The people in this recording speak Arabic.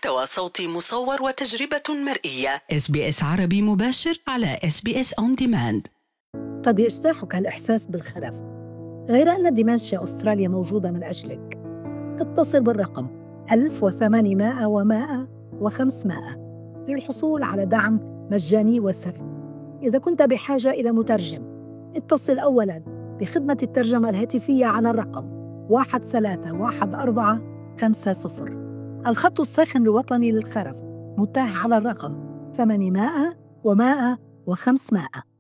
محتوى صوتي مصور وتجربة مرئية. SBS عربي مباشر على SBS On Demand. قد يجتاحك الإحساس بالخرف، غير أن دمنشيا أستراليا موجودة من أجلك. اتصل بالرقم 1800 و100 و500 للحصول على دعم مجاني وسري. إذا كنت بحاجة إلى مترجم، اتصل أولاً بخدمة الترجمة الهاتفية على الرقم 131450. الخط الساخن الوطني للخرف متاح على الرقم 800 و100 و500.